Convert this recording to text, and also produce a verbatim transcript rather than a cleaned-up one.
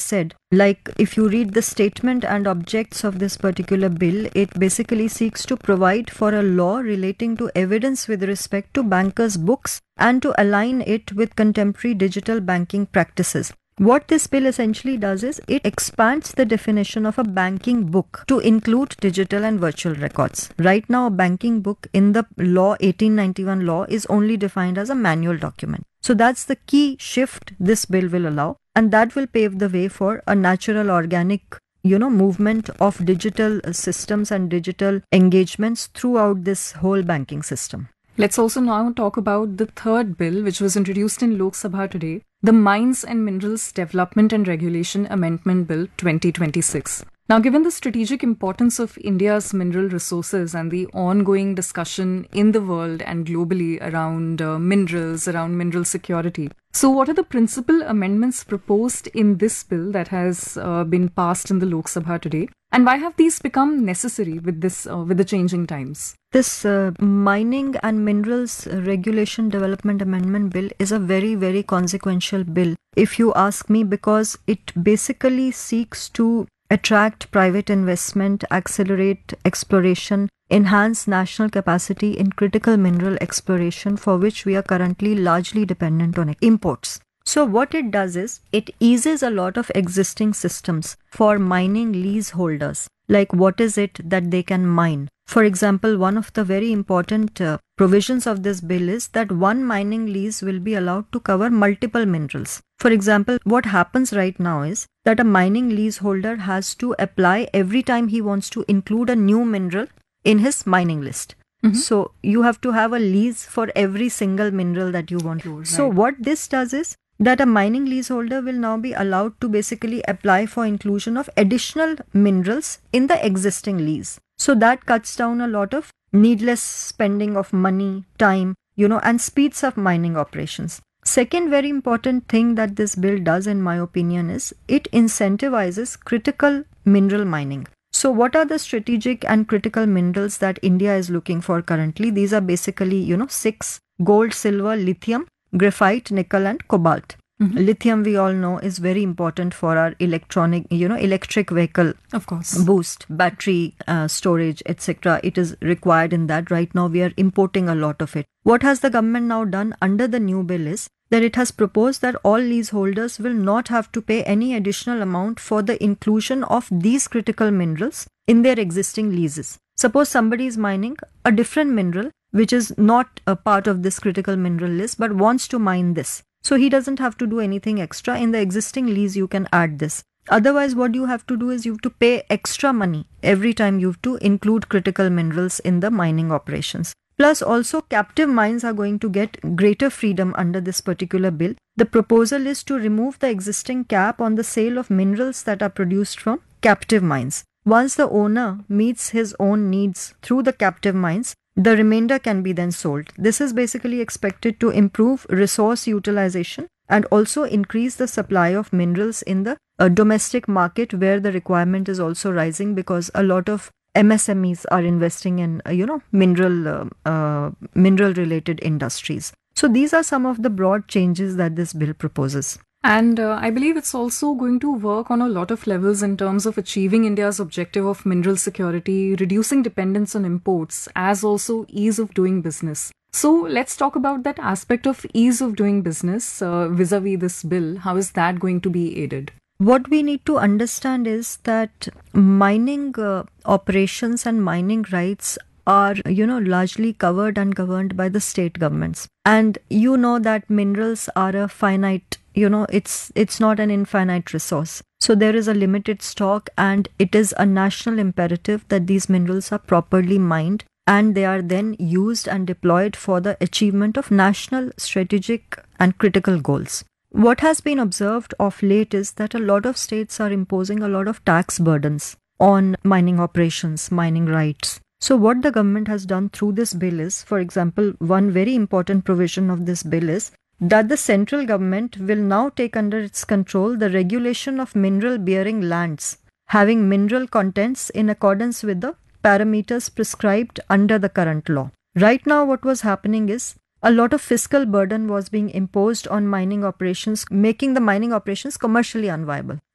said. Like, if you read the statement and objects of this particular bill, it basically seeks to provide for a law relating to evidence with respect to bankers' books and to align it with contemporary digital banking practices. What this bill essentially does is it expands the definition of a banking book to include digital and virtual records. Right now, a banking book in the law, eighteen ninety-one law, is only defined as a manual document. So that's the key shift this bill will allow, and that will pave the way for a natural, organic, you know, movement of digital systems and digital engagements throughout this whole banking system. Let's also now talk about the third bill, which was introduced in Lok Sabha today, the Mines and Minerals Development and Regulation Amendment Bill twenty twenty-six. Now, given the strategic importance of India's mineral resources and the ongoing discussion in the world and globally around uh, minerals, around mineral security, so what are the principal amendments proposed in this bill that has uh, been passed in the Lok Sabha today? And why have these become necessary with this, uh, with the changing times? This uh, Mining and Minerals Regulation Development Amendment Bill is a very, very consequential bill, if you ask me, because it basically seeks to attract private investment, accelerate exploration, enhance national capacity in critical mineral exploration, for which we are currently largely dependent on imports. So what it does is, it eases a lot of existing systems for mining leaseholders, like what is it that they can mine. For example, one of the very important uh, provisions of this bill is that one mining lease will be allowed to cover multiple minerals. For example, what happens right now is that a mining leaseholder has to apply every time he wants to include a new mineral in his mining list. Mm-hmm. So you have to have a lease for every single mineral that you want. Right. So what this does is that a mining leaseholder will now be allowed to basically apply for inclusion of additional minerals in the existing lease. So that cuts down a lot of needless spending of money, time, you know, and speeds up mining operations. Second very important thing that this bill does, in my opinion, is it incentivizes critical mineral mining. So what are the strategic and critical minerals that India is looking for currently? These are basically, you know, six: gold, silver, lithium, graphite, nickel, and cobalt. Mm-hmm. Lithium, we all know, is very important for our electronic, you know, electric vehicle, of course, boost, battery uh, storage, et cetera. It is required in that. Right now, we are importing a lot of it. What has the government now done under the new bill is that it has proposed that all leaseholders will not have to pay any additional amount for the inclusion of these critical minerals in their existing leases. Suppose somebody is mining a different mineral which is not a part of this critical mineral list but wants to mine this. So he doesn't have to do anything extra. In the existing lease, you can add this. Otherwise, what you have to do is you have to pay extra money every time you have to include critical minerals in the mining operations. Plus, also, captive mines are going to get greater freedom under this particular bill. The proposal is to remove the existing cap on the sale of minerals that are produced from captive mines. Once the owner meets his own needs through the captive mines, the remainder can be then sold. This is basically expected to improve resource utilization and also increase the supply of minerals in the uh, domestic market, where the requirement is also rising because a lot of M S M Es are investing in, uh, you know, mineral, uh, uh, mineral related industries. So these are some of the broad changes that this bill proposes. And uh, I believe it's also going to work on a lot of levels in terms of achieving India's objective of mineral security, reducing dependence on imports, as also ease of doing business. So let's talk about that aspect of ease of doing business uh, vis-a-vis this bill. How is that going to be aided? What we need to understand is that mining uh, operations and mining rights are, you know, largely covered and governed by the state governments. And you know that minerals are a finite, you know, it's it's not an infinite resource. So there is a limited stock, and it is a national imperative that these minerals are properly mined and they are then used and deployed for the achievement of national strategic and critical goals. What has been observed of late is that a lot of states are imposing a lot of tax burdens on mining operations, mining rights. So what the government has done through this bill is, for example, one very important provision of this bill is that the central government will now take under its control the regulation of mineral-bearing lands having mineral contents in accordance with the parameters prescribed under the current law. Right now, what was happening is a lot of fiscal burden was being imposed on mining operations, making the mining operations commercially unviable.